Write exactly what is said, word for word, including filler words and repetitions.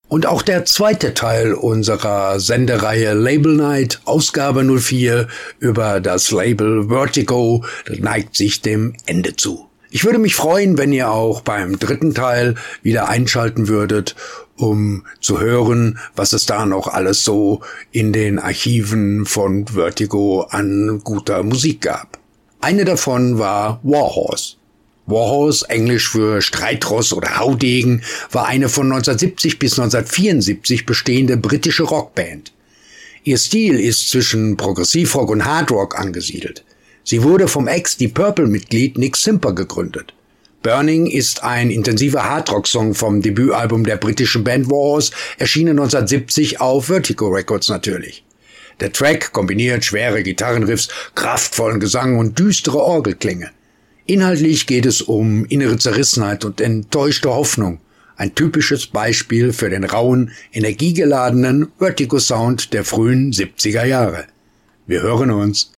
Und auch der zweite Teil unserer Sendereihe Label Night, Ausgabe null vier, über das Label Vertigo, neigt sich dem Ende zu. Ich würde mich freuen, wenn ihr auch beim dritten Teil wieder einschalten würdet, um zu hören, was es da noch alles so in den Archiven von Vertigo an guter Musik gab. Eine davon war Warhorse. Warhorse, englisch für Streitross oder Haudegen, war eine von neunzehnhundertsiebzig bis neunzehnhundertvierundsiebzig bestehende britische Rockband. Ihr Stil ist zwischen Progressivrock und Hardrock angesiedelt. Sie wurde vom Ex-Deep Purple-Mitglied Nick Simper gegründet. Burning ist ein intensiver Hardrock-Song vom Debütalbum der britischen Band Warhorse, erschienen neunzehnhundertsiebzig auf Vertigo Records natürlich. Der Track kombiniert schwere Gitarrenriffs, kraftvollen Gesang und düstere Orgelklänge. Inhaltlich geht es um innere Zerrissenheit und enttäuschte Hoffnung. Ein typisches Beispiel für den rauen, energiegeladenen Vertigo-Sound der frühen siebziger Jahre. Wir hören uns.